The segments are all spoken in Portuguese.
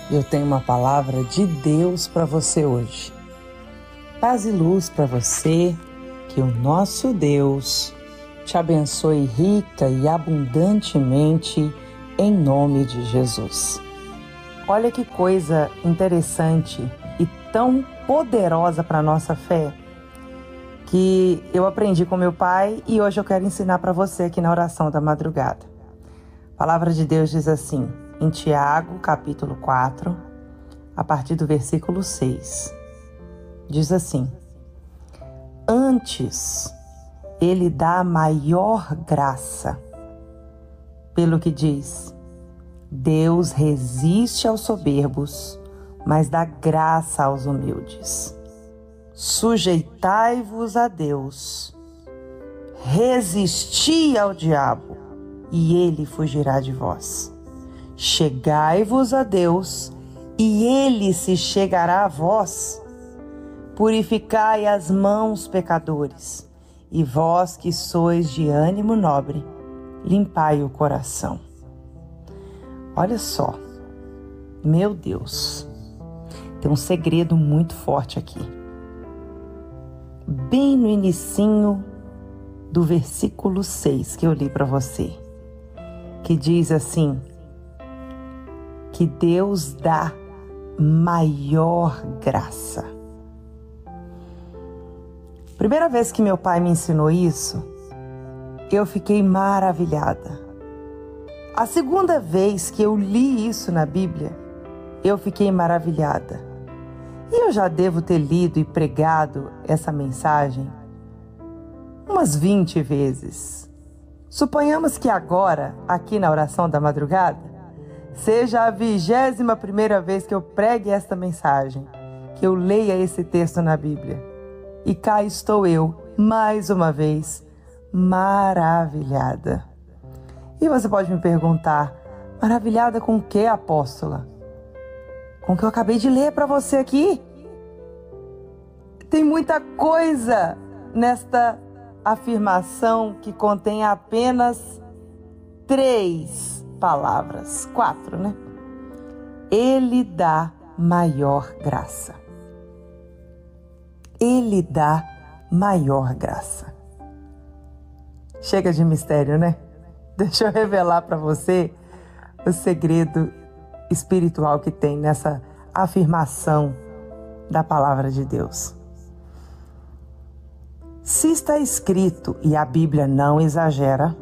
Eu tenho uma palavra de Deus para você hoje. Paz e luz para você, que o nosso Deus te abençoe rica e abundantemente em nome de Jesus. Olha que coisa interessante e tão poderosa para a nossa fé que eu aprendi com meu pai e hoje eu quero ensinar para você aqui na oração da madrugada. A palavra de Deus diz assim, em Tiago, capítulo 4, a partir do versículo 6. Diz assim: Antes, ele dá maior graça. Pelo que diz, Deus resiste aos soberbos, mas dá graça aos humildes. Sujeitai-vos a Deus, resisti ao diabo, e ele fugirá de vós. Chegai-vos a Deus, e ele se chegará a vós. Purificai as mãos, pecadores, e vós que sois de ânimo nobre, limpai o coração. Olha só, meu Deus, tem um segredo muito forte aqui. Bem no inicinho do versículo 6 que eu li para você, que diz assim, que Deus dá maior graça. Primeira vez que meu pai me ensinou isso, eu fiquei maravilhada. A segunda vez que eu li isso na Bíblia, eu fiquei maravilhada. E eu já devo ter lido e pregado essa mensagem umas 20 vezes. Suponhamos que agora, aqui na oração da madrugada, seja a 21ª vez que eu pregue esta mensagem, que eu leia esse texto na Bíblia. E cá estou eu, mais uma vez, maravilhada. E você pode me perguntar, maravilhada com o que, apóstola? Com o que eu acabei de ler para você aqui? Tem muita coisa nesta afirmação que contém apenas 3 palavras, 4, né? Ele dá maior graça. Ele dá maior graça. Chega de mistério, né? Deixa eu revelar para você o segredo espiritual que tem nessa afirmação da palavra de Deus. Se está escrito, e a Bíblia não exagera,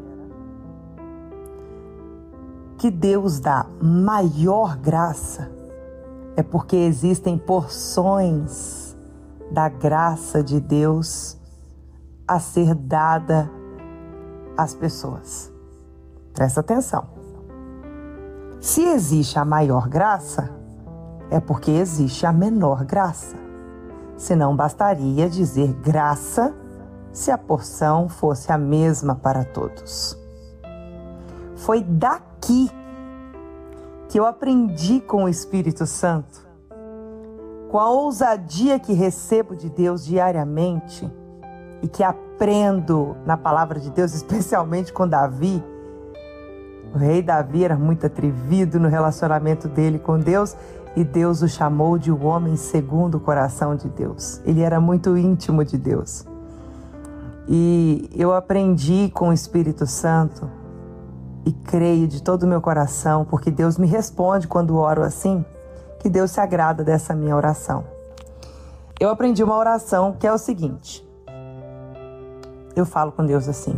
que Deus dá maior graça, é porque existem porções da graça de Deus a ser dada às pessoas. Presta atenção. Se existe a maior graça, é porque existe a menor graça. Senão bastaria dizer graça se a porção fosse a mesma para todos. Foi daqui que eu aprendi com o Espírito Santo, com a ousadia que recebo de Deus diariamente e que aprendo na palavra de Deus, especialmente com Davi. O rei Davi era muito atrevido no relacionamento dele com Deus e Deus o chamou de o homem segundo o coração de Deus. Ele era muito íntimo de Deus. E eu aprendi com o Espírito Santo e creio de todo o meu coração, porque Deus me responde quando oro assim, que Deus se agrada dessa minha oração. Eu aprendi uma oração que é o seguinte. Eu falo com Deus assim: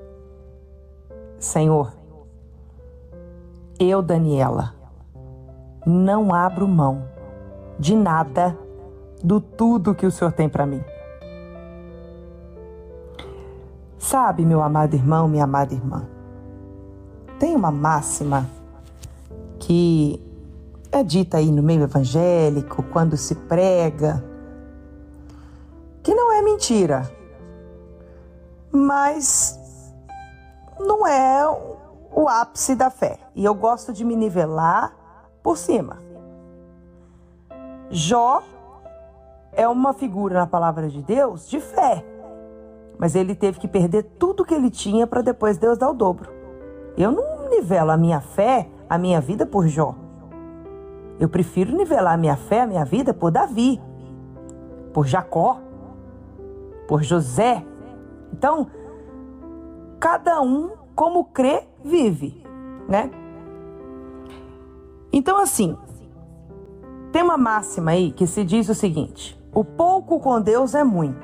Senhor, eu, Daniela, não abro mão de nada do tudo que o Senhor tem para mim. Sabe, meu amado irmão, minha amada irmã, tem uma máxima que é dita aí no meio evangélico, quando se prega, que não é mentira, mas não é o ápice da fé. E eu gosto de me nivelar por cima. Jó é uma figura na palavra de Deus de fé, mas ele teve que perder tudo que ele tinha para depois Deus dar o dobro. Eu não nivelo a minha fé, a minha vida por Jó. Eu prefiro nivelar minha fé, minha vida por Davi, por Jacó, por José. Então, cada um como crê, vive, né? Então, assim, tem uma máxima aí que se diz o seguinte: o pouco com Deus é muito.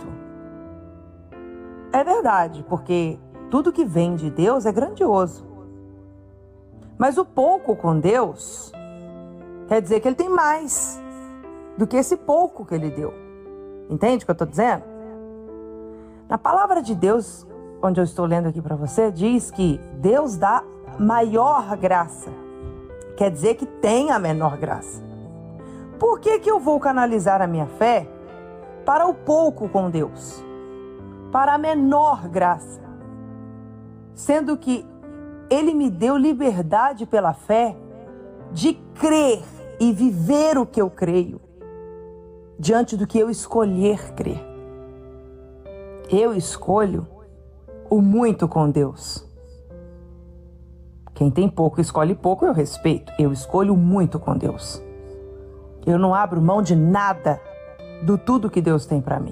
É verdade, porque tudo que vem de Deus é grandioso. Mas o pouco com Deus quer dizer que Ele tem mais do que esse pouco que Ele deu. Entende o que eu estou dizendo? Na palavra de Deus, onde eu estou lendo aqui para você, diz que Deus dá maior graça. Quer dizer que tem a menor graça. Por que eu vou canalizar a minha fé para o pouco com Deus? Para a menor graça? Sendo que Ele me deu liberdade pela fé de crer e viver o que eu creio, diante do que eu escolher crer. Eu escolho o muito com Deus. Quem tem pouco escolhe pouco, eu respeito. Eu escolho muito com Deus. Eu não abro mão de nada do tudo que Deus tem para mim.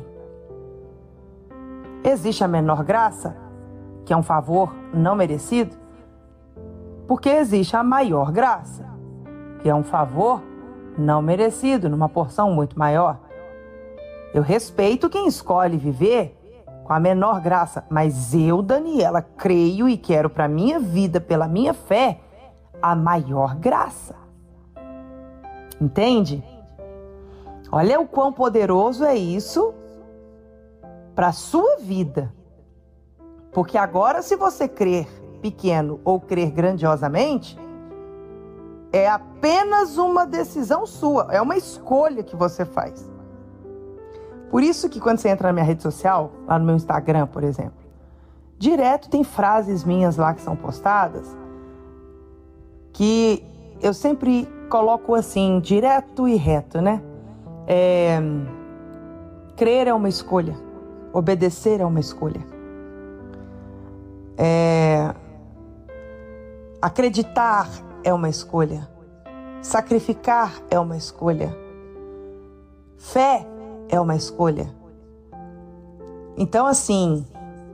Existe a menor graça, que é um favor não merecido, porque existe a maior graça, que é um favor não merecido, numa porção muito maior. Eu respeito quem escolhe viver com a menor graça, mas eu, Daniela, creio e quero para minha vida, pela minha fé, a maior graça. Entende? Olha o quão poderoso é isso para a sua vida. Porque agora, se você crer pequeno ou crer grandiosamente, é apenas uma decisão sua, é uma escolha que você faz. Por isso que quando você entra na minha rede social, lá no meu Instagram, por exemplo, direto tem frases minhas lá que são postadas, que eu sempre coloco assim, direto e reto, né? Crer é uma escolha, obedecer é uma escolha. Acreditar é uma escolha. Sacrificar é uma escolha. Fé é uma escolha. Então, assim,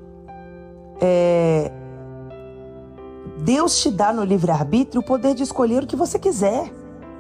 Deus te dá no livre-arbítrio o poder de escolher o que você quiser.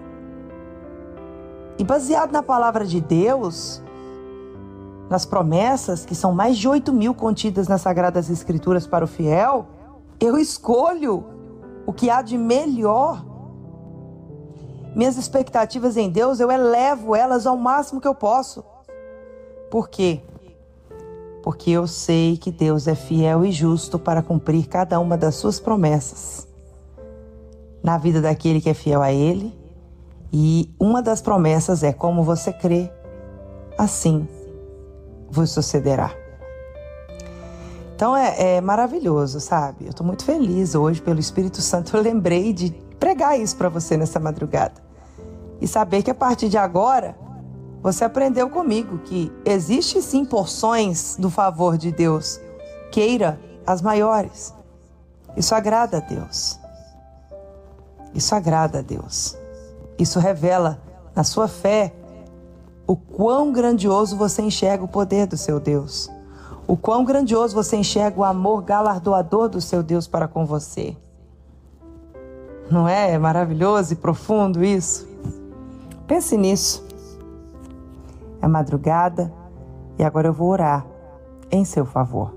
E baseado na palavra de Deus, nas promessas, que são mais de 8.000 contidas nas Sagradas Escrituras para o fiel, eu escolho o que há de melhor. Minhas expectativas em Deus, eu elevo elas ao máximo que eu posso. Por quê? Porque eu sei que Deus é fiel e justo para cumprir cada uma das suas promessas na vida daquele que é fiel a Ele. E uma das promessas é: como você crê, assim vos sucederá. Então é maravilhoso, sabe? Eu estou muito feliz hoje pelo Espírito Santo. Eu lembrei de pregar isso para você nessa madrugada. E saber que a partir de agora, você aprendeu comigo que existe sim porções do favor de Deus. Queira as maiores. Isso agrada a Deus. Isso agrada a Deus. Isso revela na sua fé o quão grandioso você enxerga o poder do seu Deus. O quão grandioso você enxerga o amor galardoador do seu Deus para com você. Não é maravilhoso e profundo isso? Pense nisso. É madrugada e agora eu vou orar em seu favor.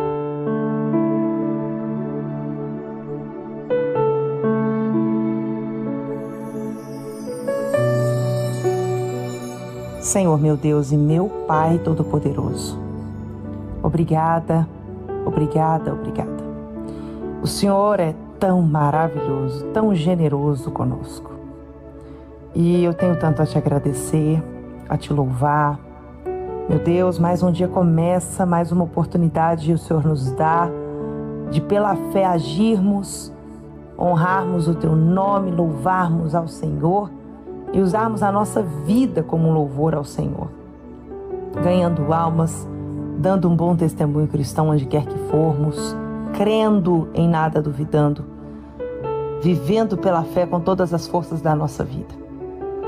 Senhor, meu Deus e meu Pai Todo-Poderoso, obrigada, obrigada, obrigada. O Senhor é tão maravilhoso, tão generoso conosco. E eu tenho tanto a te agradecer, a te louvar. Meu Deus, mais um dia começa, mais uma oportunidade o Senhor nos dá de pela fé agirmos, honrarmos o teu nome, louvarmos ao Senhor e usarmos a nossa vida como um louvor ao Senhor. Ganhando almas, dando um bom testemunho cristão onde quer que formos, crendo em nada duvidando, vivendo pela fé com todas as forças da nossa vida.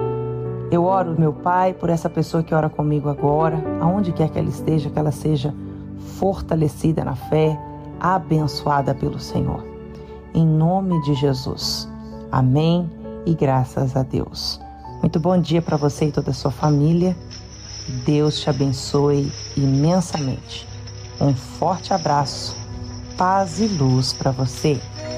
Eu oro, meu Pai, por essa pessoa que ora comigo agora, aonde quer que ela seja fortalecida na fé, abençoada pelo Senhor. Em nome de Jesus. Amém e graças a Deus. Muito bom dia para você e toda a sua família. Deus te abençoe imensamente. Um forte abraço, paz e luz para você.